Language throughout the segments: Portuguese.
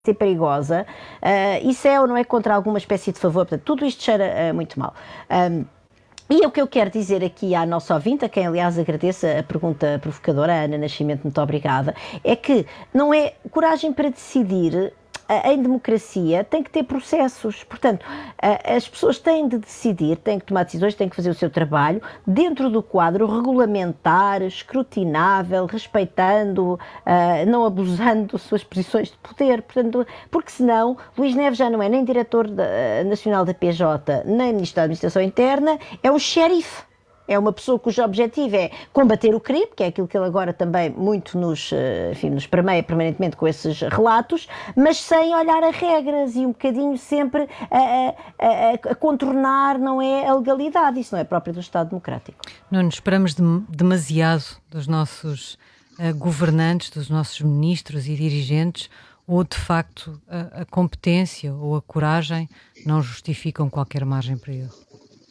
ser perigosa, isso é ou não é contra alguma espécie de favor, portanto, tudo isto cheira muito mal. E o que eu quero dizer aqui à nossa ouvinte, a quem aliás agradeço a pergunta provocadora, a Ana Nascimento, muito obrigada, é que não é coragem para decidir. Em democracia tem que ter processos, portanto, as pessoas têm de decidir, têm que tomar decisões, têm que fazer o seu trabalho dentro do quadro regulamentar, escrutinável, respeitando, não abusando das suas posições de poder, portanto, porque senão Luís Neves já não é nem diretor nacional da PJ, nem ministro da Administração Interna, é um xerife. É uma pessoa cujo objetivo é combater o crime, que é aquilo que ele agora também muito nos permeia permanentemente com esses relatos, mas sem olhar a regras e um bocadinho sempre a contornar, não é, a legalidade. Isso não é próprio do Estado Democrático. Não nos esperamos demasiado dos nossos governantes, dos nossos ministros e dirigentes, ou de facto a competência ou a coragem não justificam qualquer margem para erro?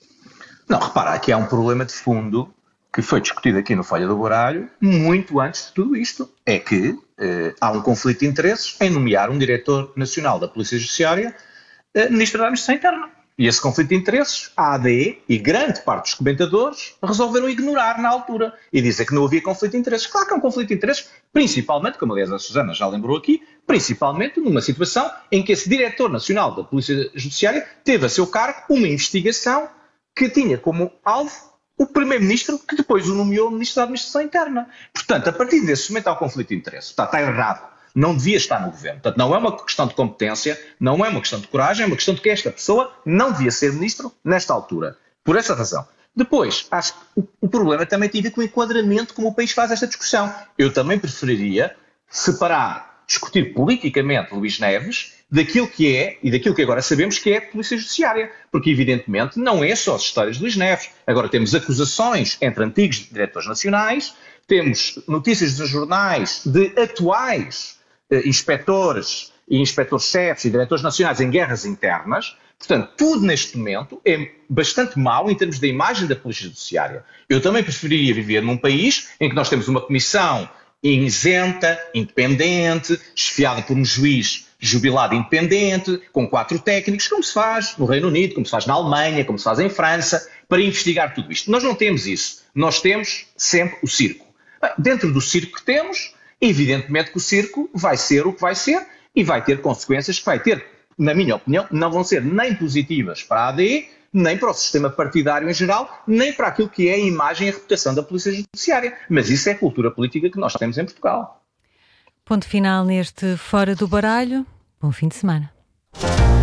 Não, repara, aqui há um problema de fundo que foi discutido aqui no Folha do Baralho muito antes de tudo isto. É que há um conflito de interesses em nomear um diretor nacional da Polícia Judiciária ministro da Administração Interna. E esse conflito de interesses, a AD e grande parte dos comentadores resolveram ignorar na altura e dizer que não havia conflito de interesses. Claro que é um conflito de interesses, principalmente, como aliás a Susana já lembrou aqui, principalmente numa situação em que esse diretor nacional da Polícia Judiciária teve a seu cargo uma investigação que tinha como alvo o primeiro-ministro, que depois o nomeou ministro da Administração Interna. Portanto, a partir desse momento há um conflito de interesse. Está errado. Não devia estar no governo. Portanto, não é uma questão de competência, não é uma questão de coragem, é uma questão de que esta pessoa não devia ser ministro nesta altura. Por essa razão. Depois, acho que o problema também tem a ver com o enquadramento como o país faz esta discussão. Eu também preferiria separar, discutir politicamente Luís Neves daquilo que é, e daquilo que agora sabemos que é a Polícia Judiciária. Porque, evidentemente, não é só as histórias de Luís Neves. Agora temos acusações entre antigos diretores nacionais, temos notícias dos jornais de atuais inspectores e inspectores-chefes e diretores nacionais em guerras internas. Portanto, tudo neste momento é bastante mau em termos da imagem da Polícia Judiciária. Eu também preferiria viver num país em que nós temos uma comissão isenta, independente, chefiada por um juiz jubilado independente, com 4 técnicos, como se faz no Reino Unido, como se faz na Alemanha, como se faz em França, para investigar tudo isto. Nós não temos isso. Nós temos sempre o circo. Bem, dentro do circo que temos, evidentemente que o circo vai ser o que vai ser e vai ter consequências que vai ter, na minha opinião, não vão ser nem positivas para a AD, nem para o sistema partidário em geral, nem para aquilo que é a imagem e a reputação da Polícia Judiciária. Mas isso é a cultura política que nós temos em Portugal. Ponto final neste Fora do Baralho. Bom fim de semana.